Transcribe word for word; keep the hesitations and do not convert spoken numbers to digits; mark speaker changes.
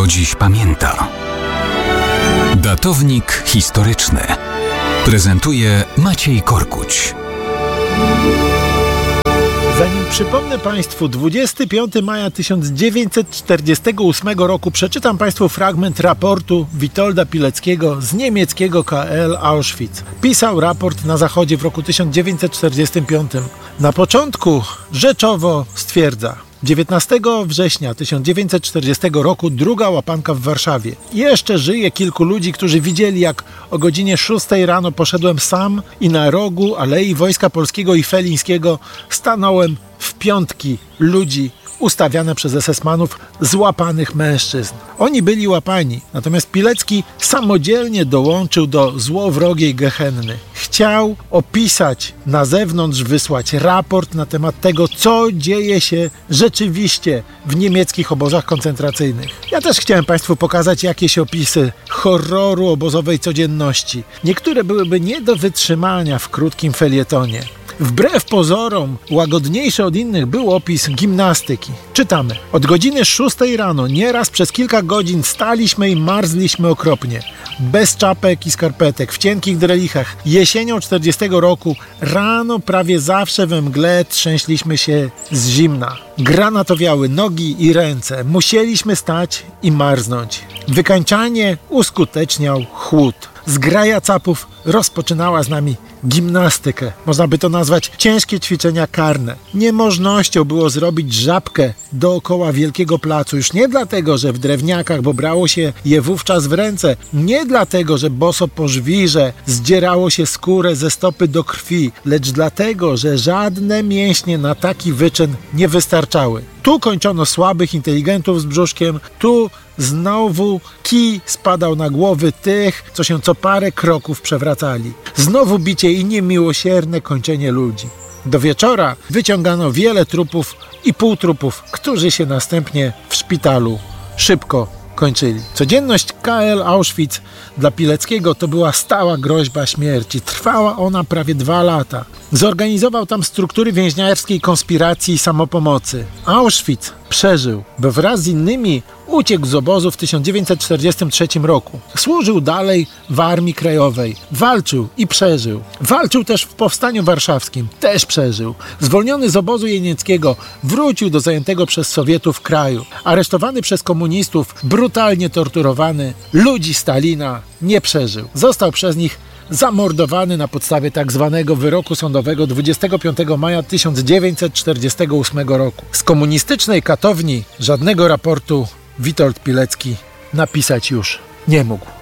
Speaker 1: dziś pamięta. Datownik historyczny prezentuje Maciej Korkuć.
Speaker 2: Zanim przypomnę Państwu dwudziestego piątego maja tysiąc dziewięćset czterdziestego ósmego roku, przeczytam Państwu fragment raportu Witolda Pileckiego z niemieckiego K L Auschwitz. Pisał raport na Zachodzie w roku tysiąc dziewięćset czterdziestym piątym. Na początku rzeczowo stwierdza: dziewiętnastego września tysiąc dziewięćset czterdziestego roku druga łapanka w Warszawie. Jeszcze żyje kilku ludzi, którzy widzieli, jak o godzinie szóstej rano poszedłem sam i na rogu Alei Wojska Polskiego i Felińskiego stanąłem w piątki ludzi ustawiane przez esesmanów złapanych mężczyzn. Oni byli łapani, natomiast Pilecki samodzielnie dołączył do złowrogiej gehenny. Chciał opisać na zewnątrz, wysłać raport na temat tego, co dzieje się rzeczywiście w niemieckich obozach koncentracyjnych. Ja też chciałem Państwu pokazać jakieś opisy horroru obozowej codzienności. Niektóre byłyby nie do wytrzymania w krótkim felietonie. Wbrew pozorom łagodniejszy od innych był opis gimnastyki. Czytamy: od godziny szóstej rano nieraz przez kilka godzin staliśmy i marzliśmy okropnie. Bez czapek i skarpetek, w cienkich drelichach. Jesienią czterdziestego roku rano prawie zawsze we mgle trzęśliśmy się z zimna. Granatowiały nogi i ręce. Musieliśmy stać i marznąć. Wykańczanie uskuteczniał chłód. Zgraja capów rozpoczynała z nami gimnastykę. Można by to nazwać ciężkie ćwiczenia karne. Niemożnością było zrobić żabkę dookoła wielkiego placu. Już nie dlatego, że w drewniakach, bo brało się je wówczas w ręce. Nie dlatego, że boso po żwirze zdzierało się skórę ze stopy do krwi, lecz dlatego, że żadne mięśnie na taki wyczyn nie wystarczały. Tu kończono słabych inteligentów z brzuszkiem, tu znowu kij spadał na głowy tych, co się co parę kroków przewracali. Znowu bicie i niemiłosierne kończenie ludzi. Do wieczora wyciągano wiele trupów i półtrupów, którzy się następnie w szpitalu szybko kończyli. Codzienność K L Auschwitz dla Pileckiego to była stała groźba śmierci. Trwała ona prawie dwa lata. Zorganizował tam struktury więźniarskiej konspiracji i samopomocy. Auschwitz przeżył, bo wraz z innymi uciekł z obozu w tysiąc dziewięćset czterdziestym trzecim roku. Służył dalej w Armii Krajowej. Walczył i przeżył. Walczył też w Powstaniu Warszawskim. Też przeżył. Zwolniony z obozu jenieckiego wrócił do zajętego przez Sowietów kraju. Aresztowany przez komunistów, brutalnie torturowany, ludzi Stalina nie przeżył. Został przez nich zamordowany na podstawie tak zwanego wyroku sądowego dwudziestego piątego maja tysiąc dziewięćset czterdziestego ósmego roku. Z komunistycznej katowni żadnego raportu Witold Pilecki napisać już nie mógł.